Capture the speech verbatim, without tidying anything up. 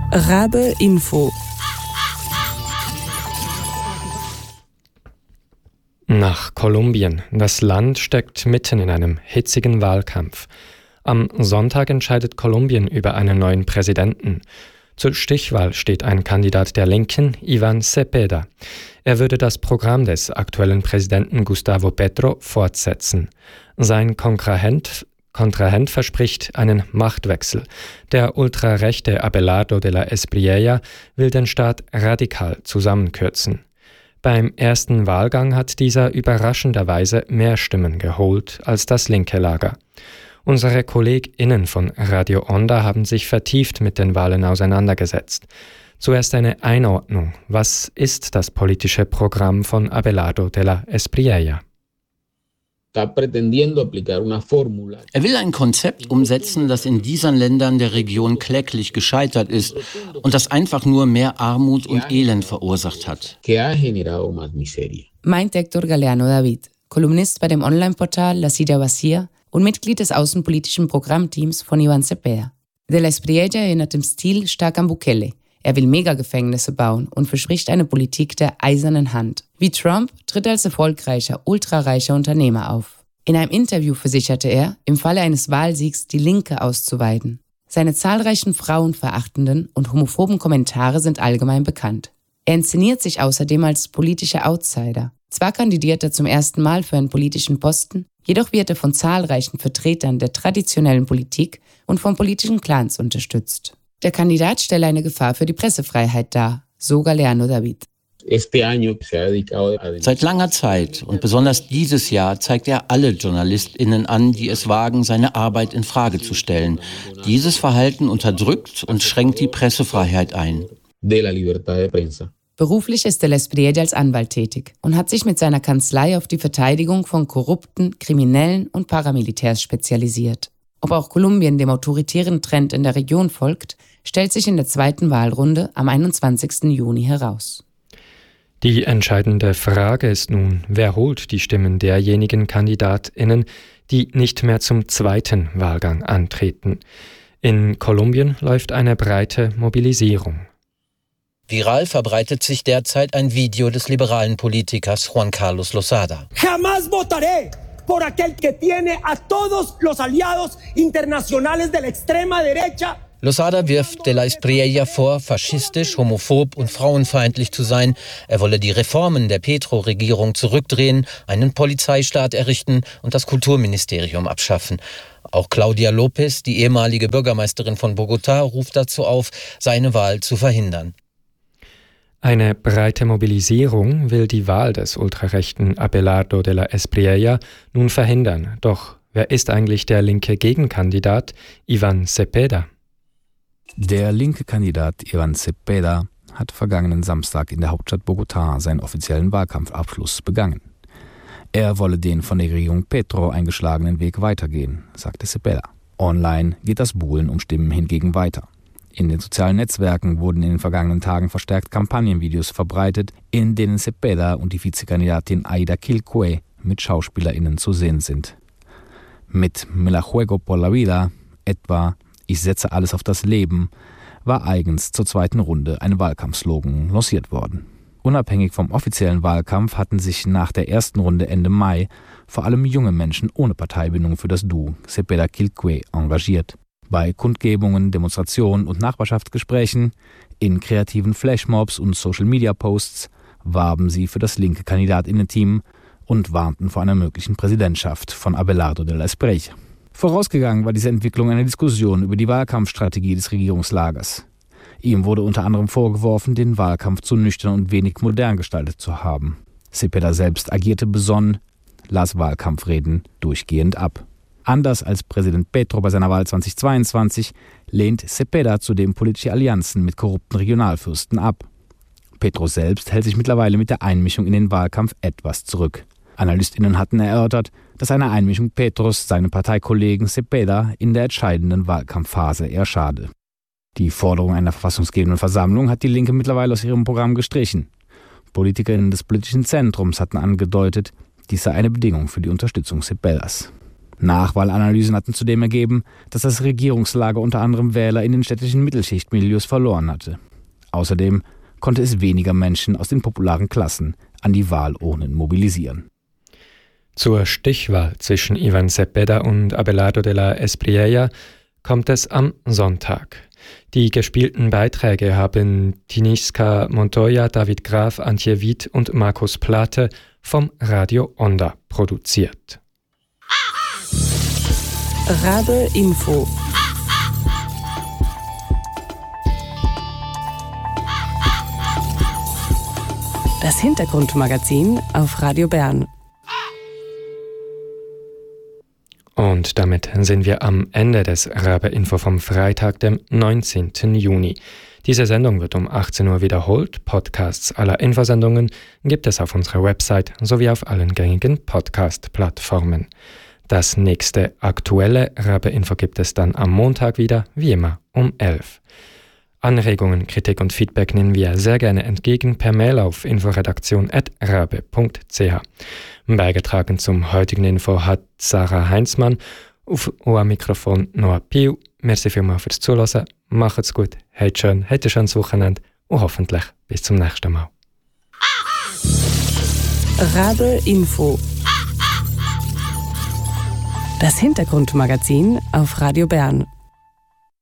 Rabe Info. Nach Kolumbien. Das Land steckt mitten in einem hitzigen Wahlkampf. Am Sonntag entscheidet Kolumbien über einen neuen Präsidenten. Zur Stichwahl steht ein Kandidat der Linken, Iván Cepeda. Er würde das Programm des aktuellen Präsidenten Gustavo Petro fortsetzen. Sein Kontrahent, Kontrahent verspricht einen Machtwechsel. Der ultrarechte Abelardo de la Espriella will den Staat radikal zusammenkürzen. Beim ersten Wahlgang hat dieser überraschenderweise mehr Stimmen geholt als das linke Lager. Unsere KollegInnen von Radio Onda haben sich vertieft mit den Wahlen auseinandergesetzt. Zuerst eine Einordnung. Was ist das politische Programm von Abelardo de la Espriella? Er will ein Konzept umsetzen, das in diesen Ländern der Region kläglich gescheitert ist und das einfach nur mehr Armut und Elend verursacht hat. Meint Héctor Galeano David, Kolumnist bei dem Online-Portal La Silla Vacía und Mitglied des außenpolitischen Programmteams von Iván Cepeda. De la Espriella erinnert im Stil stark an Bukele. Er will Megagefängnisse bauen und verspricht eine Politik der eisernen Hand. Wie Trump tritt er als erfolgreicher, ultrareicher Unternehmer auf. In einem Interview versicherte er, im Falle eines Wahlsiegs die Linke auszuweiten. Seine zahlreichen frauenverachtenden und homophoben Kommentare sind allgemein bekannt. Er inszeniert sich außerdem als politischer Outsider. Zwar kandidiert er zum ersten Mal für einen politischen Posten, jedoch wird er von zahlreichen Vertretern der traditionellen Politik und von politischen Clans unterstützt. Der Kandidat stelle eine Gefahr für die Pressefreiheit dar, so Galeano David. Seit langer Zeit und besonders dieses Jahr zeigt er alle JournalistInnen an, die es wagen, seine Arbeit in Frage zu stellen. Dieses Verhalten unterdrückt und schränkt die Pressefreiheit ein. Beruflich ist de la Espriella als Anwalt tätig und hat sich mit seiner Kanzlei auf die Verteidigung von Korrupten, Kriminellen und Paramilitärs spezialisiert. Ob auch Kolumbien dem autoritären Trend in der Region folgt, stellt sich in der zweiten Wahlrunde am einundzwanzigsten Juni heraus. Die entscheidende Frage ist nun, wer holt die Stimmen derjenigen KandidatInnen, die nicht mehr zum zweiten Wahlgang antreten? In Kolumbien läuft eine breite Mobilisierung. Viral verbreitet sich derzeit ein Video des liberalen Politikers Juan Carlos Lozada. Jamás votaré por aquel que tiene a todos los aliados internacionales de la extrema derecha. Lozada wirft de la Espriella vor, faschistisch, homophob und frauenfeindlich zu sein. Er wolle die Reformen der Petro-Regierung zurückdrehen, einen Polizeistaat errichten und das Kulturministerium abschaffen. Auch Claudia López, die ehemalige Bürgermeisterin von Bogotá, ruft dazu auf, seine Wahl zu verhindern. Eine breite Mobilisierung will die Wahl des ultrarechten Abelardo de la Espriella nun verhindern. Doch wer ist eigentlich der linke Gegenkandidat Iván Cepeda? Der linke Kandidat Iván Cepeda hat vergangenen Samstag in der Hauptstadt Bogotá seinen offiziellen Wahlkampfabschluss begangen. Er wolle den von der Regierung Petro eingeschlagenen Weg weitergehen, sagte Cepeda. Online geht das Buhlen um Stimmen hingegen weiter. In den sozialen Netzwerken wurden in den vergangenen Tagen verstärkt Kampagnenvideos verbreitet, in denen Cepeda und die Vizekandidatin Aida Quilque mit SchauspielerInnen zu sehen sind. Mit Me la juego por la vida, etwa Ich setze alles auf das Leben, war eigens zur zweiten Runde ein Wahlkampfslogan lanciert worden. Unabhängig vom offiziellen Wahlkampf hatten sich nach der ersten Runde Ende Mai vor allem junge Menschen ohne Parteibindung für das Duo Cepeda-Quilque engagiert. Bei Kundgebungen, Demonstrationen und Nachbarschaftsgesprächen, in kreativen Flashmobs und Social-Media-Posts warben sie für das linke KandidatInnen-Team und warnten vor einer möglichen Präsidentschaft von Abelardo de la Espriella. Vorausgegangen war diese Entwicklung eine Diskussion über die Wahlkampfstrategie des Regierungslagers. Ihm wurde unter anderem vorgeworfen, den Wahlkampf zu nüchtern und wenig modern gestaltet zu haben. Cepeda selbst agierte besonnen, las Wahlkampfreden durchgehend ab. Anders als Präsident Petro bei seiner Wahl zweitausendzweiundzwanzig lehnt Cepeda zudem politische Allianzen mit korrupten Regionalfürsten ab. Petro selbst hält sich mittlerweile mit der Einmischung in den Wahlkampf etwas zurück. AnalystInnen hatten erörtert, dass eine Einmischung Petros seinem Parteikollegen Cepeda in der entscheidenden Wahlkampfphase eher schade. Die Forderung einer verfassungsgebenden Versammlung hat die Linke mittlerweile aus ihrem Programm gestrichen. PolitikerInnen des politischen Zentrums hatten angedeutet, dies sei eine Bedingung für die Unterstützung Cepedas. Nachwahlanalysen hatten zudem ergeben, dass das Regierungslager unter anderem Wähler in den städtischen Mittelschichtmilieus verloren hatte. Außerdem konnte es weniger Menschen aus den popularen Klassen an die Wahlurnen mobilisieren. Zur Stichwahl zwischen Iván Cepeda und Abelardo de la Espriella kommt es am Sonntag. Die gespielten Beiträge haben Tiniska Montoya, David Graf, Antje Wied und Markus Plate vom Radio Onda produziert. Rabe Info. Das Hintergrundmagazin auf Radio Bern. Und damit sind wir am Ende des Rabe Info vom Freitag, dem neunzehnten Juni. Diese Sendung wird um achtzehn Uhr wiederholt. Podcasts aller Infosendungen gibt es auf unserer Website sowie auf allen gängigen Podcast-Plattformen. Das nächste aktuelle Rabe Info gibt es dann am Montag wieder, wie immer, um elf. Anregungen, Kritik und Feedback nehmen wir sehr gerne entgegen per Mail auf inforedaktion at rabe punkt c h. Beigetragen zum heutigen Info hat Sarah Heinzmann, auf am Mikrofon Noah Piu. Merci vielmals fürs Zuhören, macht's gut, habt schön, habt ein schönes Wochenende und hoffentlich bis zum nächsten Mal. Rabe Info. Das Hintergrundmagazin auf Radio Bern.